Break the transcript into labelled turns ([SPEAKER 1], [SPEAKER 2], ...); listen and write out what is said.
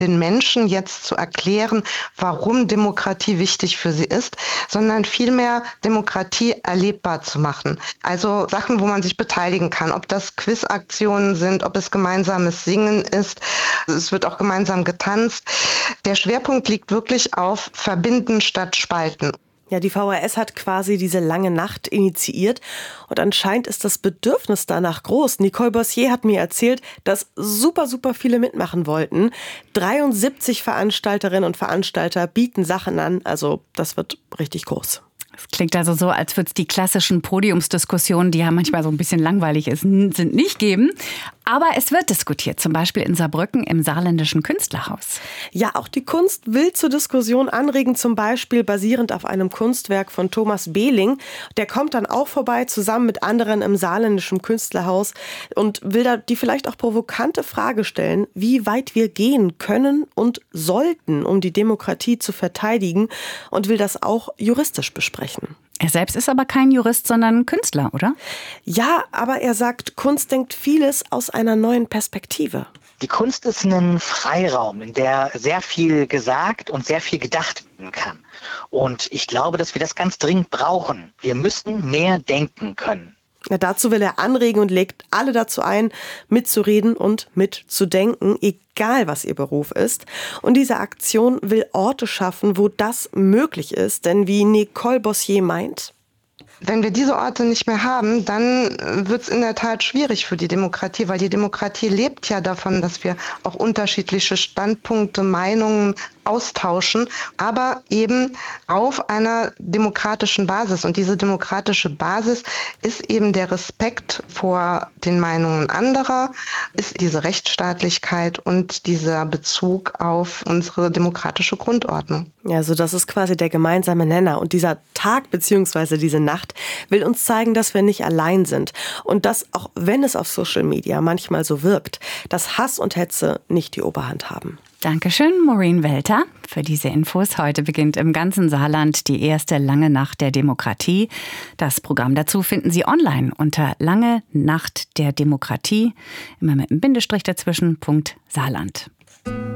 [SPEAKER 1] den Menschen jetzt zu erklären, warum Demokratie wichtig für sie ist, sondern vielmehr Demokratie erlebbar zu machen. Also Sachen, wo man sich beteiligen kann, ob das Quizaktionen sind, ob es gemeinsames Singen ist. Es wird auch gemeinsam getanzt. Der Schwerpunkt liegt wirklich auf Verbinden statt Spalten.
[SPEAKER 2] Ja, die VHS hat quasi diese lange Nacht initiiert und anscheinend ist das Bedürfnis danach groß. Nicole Bossier hat mir erzählt, dass super viele mitmachen wollten. 73 Veranstalterinnen und Veranstalter bieten Sachen an, also das wird richtig groß.
[SPEAKER 3] Es klingt also so, als würde es die klassischen Podiumsdiskussionen, die ja manchmal so ein bisschen langweilig sind, nicht geben. Aber es wird diskutiert, zum Beispiel in Saarbrücken im Saarländischen Künstlerhaus.
[SPEAKER 2] Ja, auch die Kunst will zur Diskussion anregen, zum Beispiel basierend auf einem Kunstwerk von Thomas Behling. Der kommt dann auch vorbei, zusammen mit anderen im Saarländischen Künstlerhaus und will da die vielleicht auch provokante Frage stellen, wie weit wir gehen können und sollten, um die Demokratie zu verteidigen, und will das auch juristisch besprechen.
[SPEAKER 3] Er selbst ist aber kein Jurist, sondern Künstler, oder?
[SPEAKER 2] Ja, aber er sagt, Kunst denkt vieles aus einer neuen Perspektive.
[SPEAKER 4] Die Kunst ist ein Freiraum, in der sehr viel gesagt und sehr viel gedacht werden kann. Und ich glaube, dass wir das ganz dringend brauchen. Wir müssen mehr denken können.
[SPEAKER 2] Ja, dazu will er anregen und legt alle dazu ein, mitzureden und mitzudenken, egal was ihr Beruf ist. Und diese Aktion will Orte schaffen, wo das möglich ist. Denn wie Nicole Bossier meint:
[SPEAKER 1] Wenn wir diese Orte nicht mehr haben, dann wird es in der Tat schwierig für die Demokratie, weil die Demokratie lebt ja davon, dass wir auch unterschiedliche Standpunkte, Meinungen austauschen, aber eben auf einer demokratischen Basis. Und diese demokratische Basis ist eben der Respekt vor den Meinungen anderer, ist diese Rechtsstaatlichkeit und dieser Bezug auf unsere demokratische Grundordnung.
[SPEAKER 2] Ja, also das ist quasi der gemeinsame Nenner. Und dieser Tag bzw. diese Nacht will uns zeigen, dass wir nicht allein sind. Und dass, auch wenn es auf Social Media manchmal so wirkt, dass Hass und Hetze nicht die Oberhand haben.
[SPEAKER 3] Dankeschön, Maureen Welter, für diese Infos. Heute beginnt im ganzen Saarland die erste Lange Nacht der Demokratie. Das Programm dazu finden Sie online unter Lange Nacht der Demokratie, immer mit einem Bindestrich dazwischen, .Saarland.